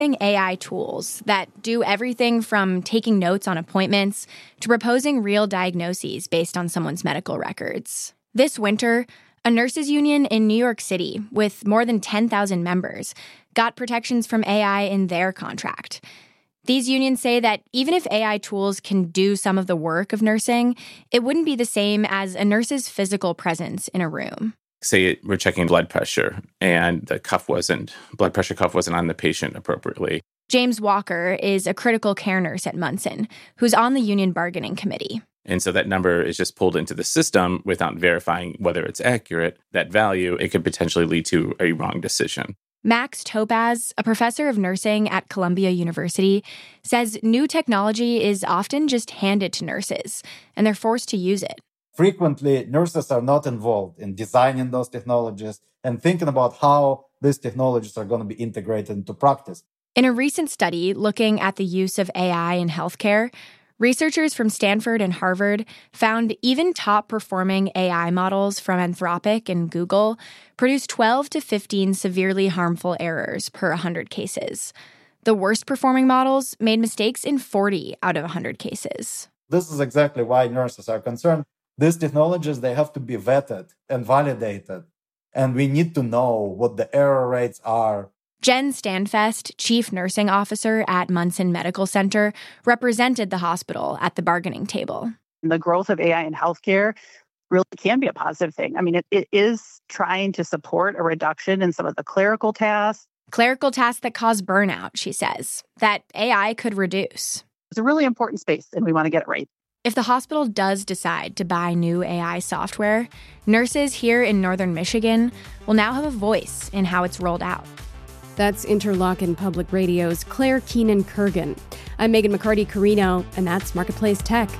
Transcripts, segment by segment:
AI tools that do everything from taking notes on appointments to proposing real diagnoses based on someone's medical records. This winter, a nurses' union in New York City, with more than 10,000 members, got protections from AI in their contract. These unions say that even if AI tools can do some of the work of nursing, it wouldn't be the same as a nurse's physical presence in a room. Say we're checking blood pressure and the blood pressure cuff wasn't on the patient appropriately. James Walker is a critical care nurse at Munson, who's on the union bargaining committee. And so that number is just pulled into the system without verifying whether it's accurate. That value, it could potentially lead to a wrong decision. Max Topaz, a professor of nursing at Columbia University, says new technology is often just handed to nurses, and they're forced to use it. Frequently, nurses are not involved in designing those technologies and thinking about how these technologies are going to be integrated into practice. In a recent study looking at the use of AI in healthcare, researchers from Stanford and Harvard found even top-performing AI models from Anthropic and Google produce 12 to 15 severely harmful errors per 100 cases. The worst-performing models made mistakes in 40 out of 100 cases. This is exactly why nurses are concerned. These technologies, they have to be vetted and validated, and we need to know what the error rates are. Jen Standfest, chief nursing officer at Munson Medical Center, represented the hospital at the bargaining table. The growth of AI in healthcare really can be a positive thing. I mean, it is trying to support a reduction in some of the clerical tasks. Clerical tasks that cause burnout, she says, that AI could reduce. It's a really important space, and we want to get it right. If the hospital does decide to buy new AI software, nurses here in northern Michigan will now have a voice in how it's rolled out. That's Interlochen Public Radio's Claire Keenan-Kurgan. I'm Megan McCarty-Carino, and that's Marketplace Tech.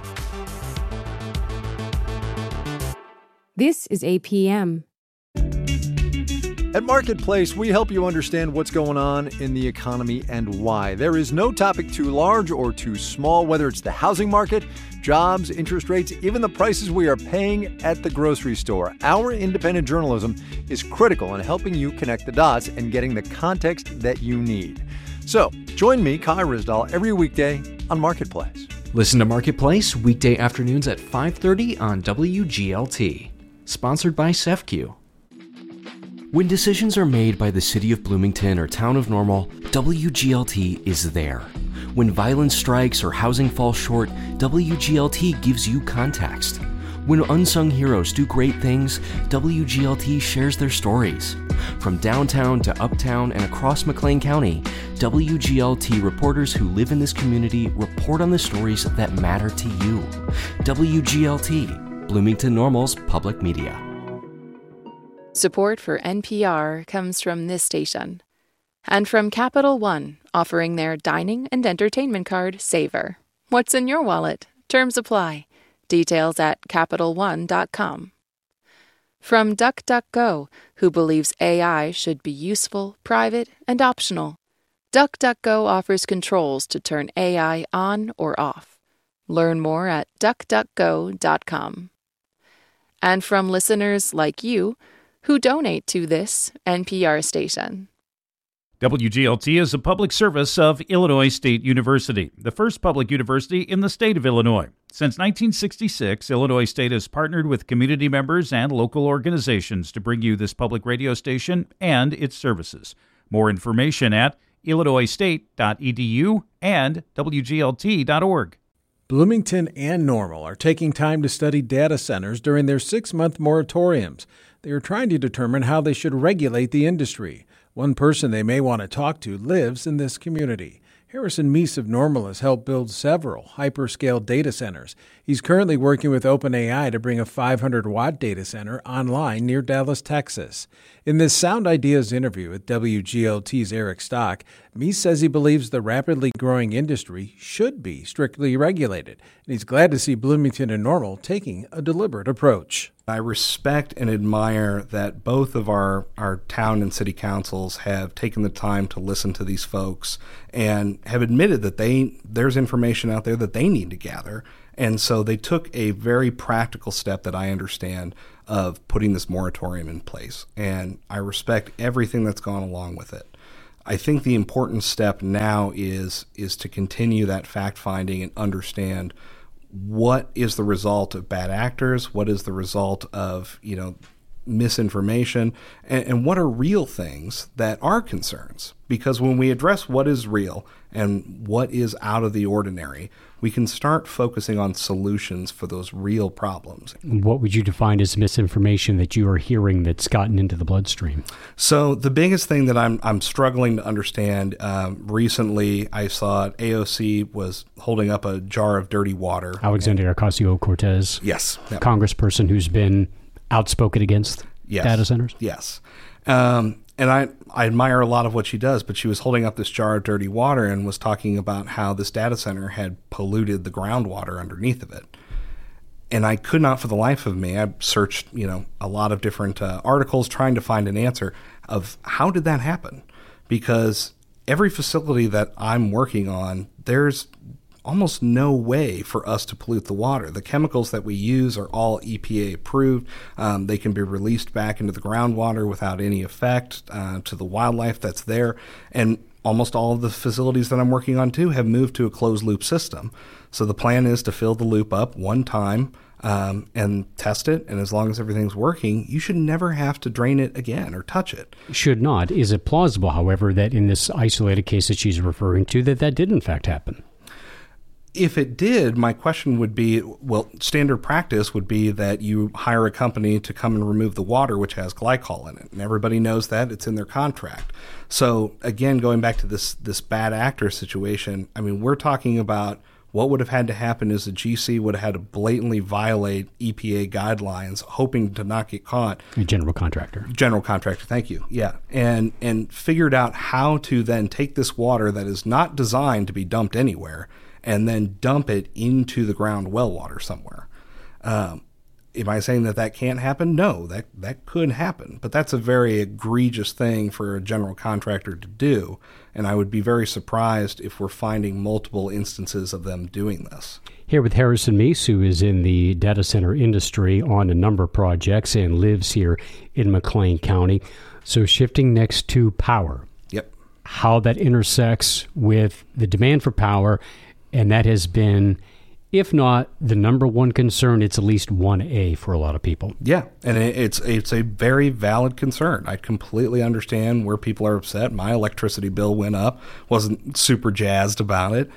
This is APM. At Marketplace, we help you understand what's going on in the economy and why. There is no topic too large or too small, whether it's the housing market, jobs, interest rates, even the prices we are paying at the grocery store. Our independent journalism is critical in helping you connect the dots and getting the context that you need. So, join me, Kai Ryssdal, every weekday on Marketplace. Listen to Marketplace weekday afternoons at 5:30 on WGLT. Sponsored by SEFCU. When decisions are made by the City of Bloomington or Town of Normal, WGLT is there. When violence strikes or housing falls short, WGLT gives you context. When unsung heroes do great things, WGLT shares their stories. From downtown to uptown and across McLean County, WGLT reporters who live in this community report on the stories that matter to you. WGLT, Bloomington Normal's public media. Support for NPR comes from this station and from Capital One, offering their dining and entertainment card, Savor. What's in your wallet? Terms apply. Details at CapitalOne.com. From DuckDuckGo, who believes AI should be useful, private, and optional. DuckDuckGo offers controls to turn AI on or off. Learn more at DuckDuckGo.com. And from listeners like you, who donate to this NPR station. WGLT is a public service of Illinois State University, the first public university in the state of Illinois. Since 1966, Illinois State has partnered with community members and local organizations to bring you this public radio station and its services. More information at illinoisstate.edu and wglt.org. Bloomington and Normal are taking time to study data centers during their 6-month moratoriums. They are trying to determine how they should regulate the industry. One person they may want to talk to lives in this community. Harrison Meese of Normal has helped build several hyperscale data centers. He's currently working with OpenAI to bring a 500-watt data center online near Dallas, Texas. In this Sound Ideas interview with WGLT's Eric Stock, Meese says he believes the rapidly growing industry should be strictly regulated, and he's glad to see Bloomington and Normal taking a deliberate approach. I respect and admire that both of our town and city councils have taken the time to listen to these folks and have admitted that there's information out there that they need to gather. And so they took a very practical step that I understand of putting this moratorium in place. And I respect everything that's gone along with it. I think the important step now is to continue that fact-finding and understand what is the result of bad actors, what is the result of, misinformation, and what are real things that are concerns. Because when we address what is real and what is out of the ordinary, we can start focusing on solutions for those real problems. What would you define as misinformation that you are hearing that's gotten into the bloodstream? So the biggest thing that I'm struggling to understand, recently I saw AOC was holding up a jar of dirty water. Alexandria Ocasio-Cortez. Yes. Yep. Congressperson who's been outspoken against data centers? Yes. And I admire a lot of what she does, but she was holding up this jar of dirty water and was talking about how this data center had polluted the groundwater underneath of it. And I could not for the life of me, I searched, a lot of different articles trying to find an answer of how did that happen? Because every facility that I'm working on, there's almost no way for us to pollute the water. The chemicals that we use are all EPA approved. They can be released back into the groundwater without any effect to the wildlife that's there. And almost all of the facilities that I'm working on too have moved to a closed loop system. So the plan is to fill the loop up one time and test it. And as long as everything's working, you should never have to drain it again or touch it. Should not. Is it plausible, however, that in this isolated case that she's referring to, that did in fact happen? If it did, my question would be, standard practice would be that you hire a company to come and remove the water, which has glycol in it. And everybody knows that. It's in their contract. So again, going back to this bad actor situation, we're talking about what would have had to happen is the GC would have had to blatantly violate EPA guidelines, hoping to not get caught. A general contractor. General contractor, thank you. Yeah. And figured out how to then take this water that is not designed to be dumped anywhere and then dump it into the ground well water somewhere. Am I saying that can't happen? No, that could happen. But that's a very egregious thing for a general contractor to do. And I would be very surprised if we're finding multiple instances of them doing this. Here with Harrison Meese, who is in the data center industry on a number of projects and lives here in McLean County. So shifting next to power. Yep. How that intersects with the demand for power. And that has been, if not the number one concern, it's at least 1A for a lot of people. Yeah, and it's a very valid concern. I completely understand where people are upset. My electricity bill went up. Wasn't super jazzed about it.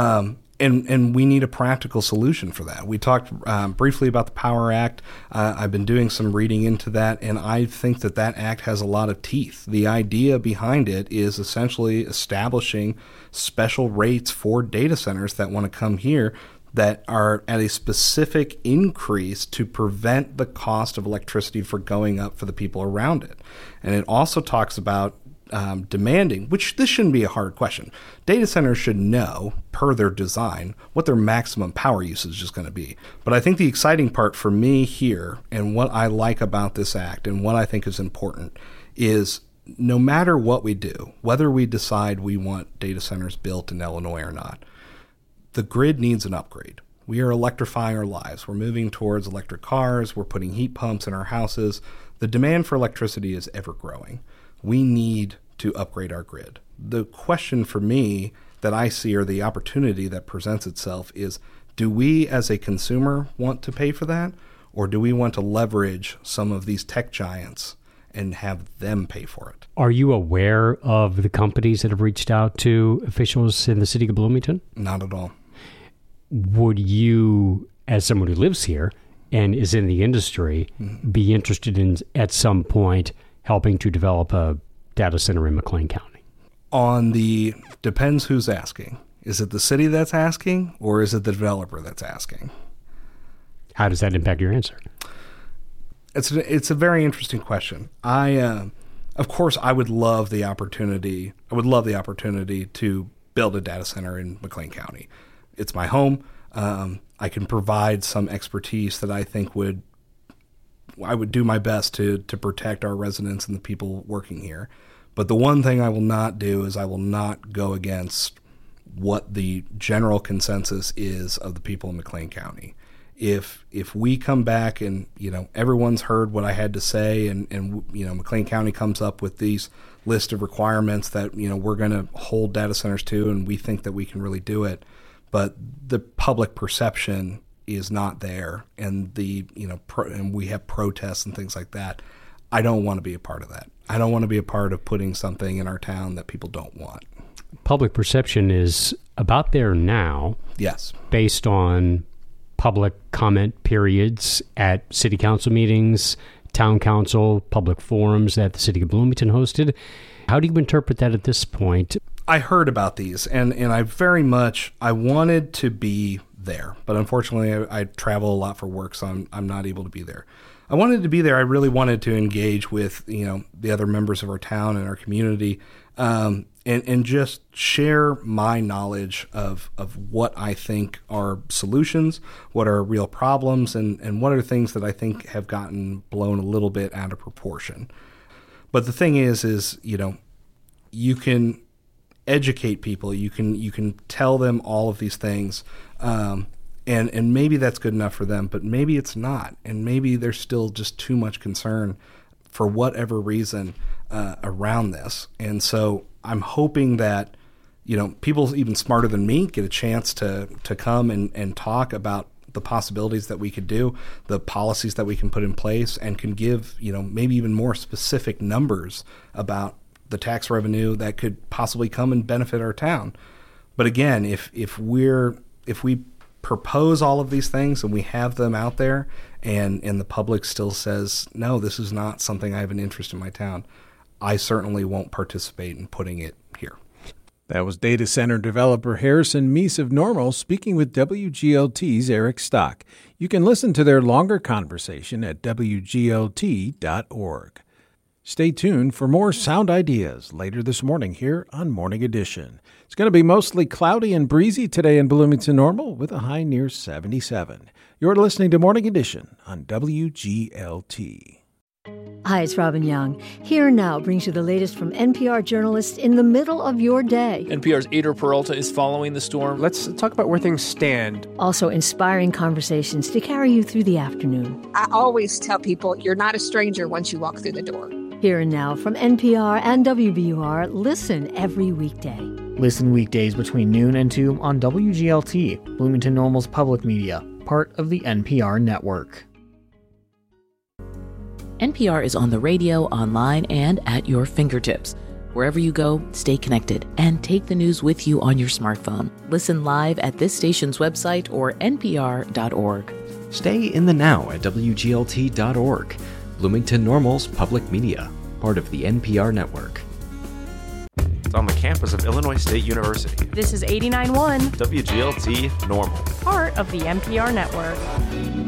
And we need a practical solution for that. We talked briefly about the Power Act. I've been doing some reading into that, and I think that act has a lot of teeth. The idea behind it is essentially establishing special rates for data centers that want to come here that are at a specific increase to prevent the cost of electricity for going up for the people around it. And it also talks about demanding, which this shouldn't be a hard question. Data centers should know, per their design, what their maximum power usage is going to be. But I think the exciting part for me here, and what I like about this act, and what I think is important, is no matter what we do, whether we decide we want data centers built in Illinois or not, the grid needs an upgrade. We are electrifying our lives. We're moving towards electric cars. We're putting heat pumps in our houses. The demand for electricity is ever growing. We need to upgrade our grid. The question for me that I see, or the opportunity that presents itself, is do we as a consumer want to pay for that? Or do we want to leverage some of these tech giants and have them pay for it? Are you aware of the companies that have reached out to officials in the city of Bloomington? Not at all. Would you, as someone who lives here and is in the industry, be interested in, at some point, helping to develop a data center in McLean County? Depends who's asking. Is it the city that's asking, or is it the developer that's asking? How does that impact your answer? It's a very interesting question. Of course, I would love the opportunity. I would love the opportunity to build a data center in McLean County. It's my home. I can provide some expertise that I think I would do my best to protect our residents and the people working here. But the one thing I will not do is I will not go against what the general consensus is of the people in McLean County. If we come back and everyone's heard what I had to say and McLean County comes up with these list of requirements that, we're going to hold data centers to, and we think that we can really do it. But the public perception is not there, and and we have protests and things like that. I don't want to be a part of that. I don't want to be a part of putting something in our town that people don't want. Public perception is about there now. Yes. Based on public comment periods at city council meetings, town council, public forums that the city of Bloomington hosted. How do you interpret that at this point? I heard about these, and I wanted to be there, but unfortunately I travel a lot for work, so I'm not able to be there. I wanted to be there. I really wanted to engage with, the other members of our town and our community, and just share my knowledge of what I think are solutions, what are real problems, and what are things that I think have gotten blown a little bit out of proportion. But the thing is you can educate people, you can tell them all of these things, and maybe that's good enough for them, but maybe it's not, and maybe there's still just too much concern for whatever reason around this. And so I'm hoping that people even smarter than me get a chance to come and talk about the possibilities that we could do, the policies that we can put in place, and can give maybe even more specific numbers about the tax revenue that could possibly come and benefit our town. But again, if we propose all of these things and we have them out there, and the public still says, no, this is not something I have an interest in my town, I certainly won't participate in putting it here. That was data center developer Harrison Meese of Normal speaking with WGLT's Eric Stock. You can listen to their longer conversation at WGLT.org. Stay tuned for more sound ideas later this morning here on Morning Edition. It's going to be mostly cloudy and breezy today in Bloomington Normal with a high near 77. You're listening to Morning Edition on WGLT. Hi, it's Robin Young. Here Now brings you the latest from NPR journalists in the middle of your day. NPR's Ader Peralta is following the storm. Let's talk about where things stand. Also inspiring conversations to carry you through the afternoon. I always tell people you're not a stranger once you walk through the door. Here and Now from NPR and WBUR, listen every weekday. Listen weekdays between noon and 2 on WGLT, Bloomington Normal's public media, part of the NPR network. NPR is on the radio, online, and at your fingertips. Wherever you go, stay connected and take the news with you on your smartphone. Listen live at this station's website or npr.org. Stay in the now at WGLT.org. Bloomington Normal's public media, part of the NPR network. It's on the campus of Illinois State University. This is 89.1 WGLT Normal, part of the NPR network.